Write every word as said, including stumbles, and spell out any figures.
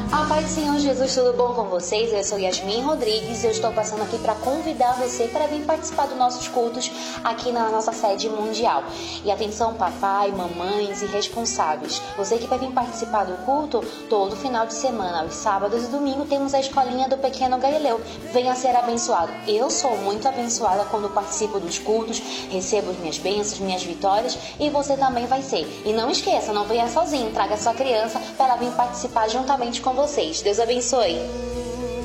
A paz do Senhor Jesus, tudo bom com vocês? Eu sou Yasmin Rodrigues e eu estou passando aqui para convidar você para vir participar dos nossos cultos aqui na nossa sede mundial. E atenção, papai, mamães e responsáveis. Você que vai vir participar do culto, todo final de semana, aos sábados e domingo, temos a escolinha do Pequeno Galileu. Venha ser abençoado. Eu sou muito abençoada quando participo dos cultos, recebo as minhas bênçãos, minhas vitórias, e você também vai ser. E não esqueça, não venha sozinho, traga sua criança para ela vir participar juntamente com vocês. Deus abençoe.